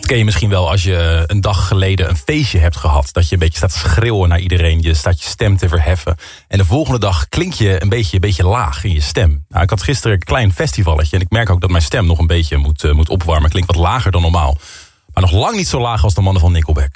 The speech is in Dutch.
ken je misschien wel als je een dag geleden een feestje hebt gehad. Dat je een beetje staat te schreeuwen naar iedereen. Je staat je stem te verheffen. En de volgende dag klink je een beetje laag in je stem. Nou, ik had gisteren een klein festivalletje. En ik merk ook dat mijn stem nog een beetje moet opwarmen. Klinkt wat lager dan normaal. Maar nog lang niet zo laag als de mannen van Nickelback.